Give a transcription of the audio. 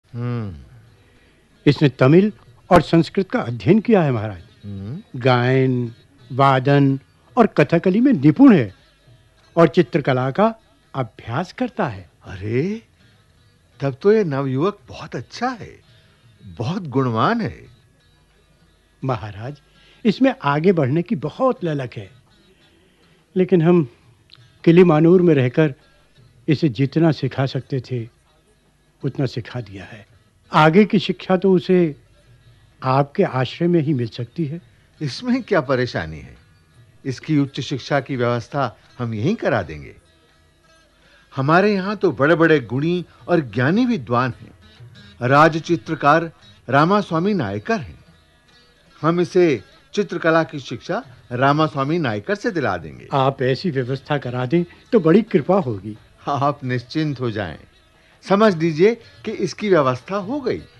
इसने तमिल और संस्कृत का अध्ययन किया है महाराज। गायन, वादन और कथकली में निपुण है और चित्रकला का अभ्यास करता है। अरे, तब तो ये नवयुवक बहुत अच्छा है, बहुत गुणवान है। महाराज, इसमें आगे बढ़ने की बहुत ललक है, लेकिन हम किलीमानूर में रहकर इसे जितना सिखा सकते थे उतना सिखा दिया है। आगे की शिक्षा तो उसे आपके आश्रय में ही मिल सकती है। इसमें क्या परेशानी है? इसकी उच्च शिक्षा की व्यवस्था हम यहीं करा देंगे। हमारे यहाँ तो बड़े-बड़े गुणी और ज्ञानी विद्वान हैं। राज चित्रकार रामास्वामी नायकर हैं। हम इसे चित्रकला की शिक्षा रामास्वामी नायकर से दिला देंगे। आप ऐसी व्यवस्था करा दें तो बड़ी कृपा होगी। आप निश्चिंत हो जाएं। समझ लीजिए कि इसकी व्यवस्था हो गई।